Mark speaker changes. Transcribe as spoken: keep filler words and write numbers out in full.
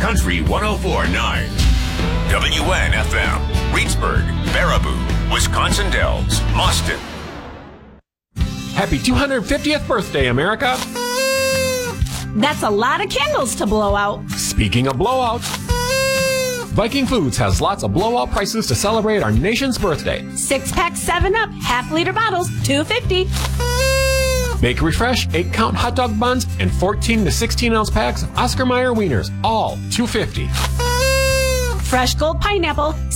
Speaker 1: Country one oh four point nine. W N F M. Reedsburg, Baraboo, Wisconsin Dells, Mauston.
Speaker 2: Happy two hundred fiftieth birthday, America.
Speaker 3: That's a lot of candles to blow out.
Speaker 2: Speaking of blowouts, Viking Foods has lots of blowout prices to celebrate our nation's birthday.
Speaker 3: Six-pack seven up, half-liter bottles, two fifty.
Speaker 2: Bakery Fresh, eight-count hot dog buns, and fourteen to sixteen ounce packs of Oscar Mayer wieners, all two fifty.
Speaker 3: Fresh Gold pineapple,